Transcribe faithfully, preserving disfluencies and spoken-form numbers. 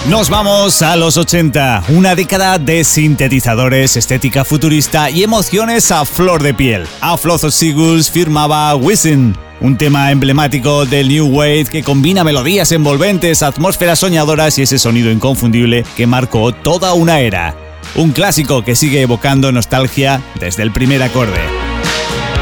Nos vamos a los ochenta, una década de sintetizadores, estética futurista y emociones a flor de piel. A Flood of Seagulls firmaba Wisin, un tema emblemático del New Wave que combina melodías envolventes, atmósferas soñadoras y ese sonido inconfundible que marcó toda una era. Un clásico que sigue evocando nostalgia desde el primer acorde.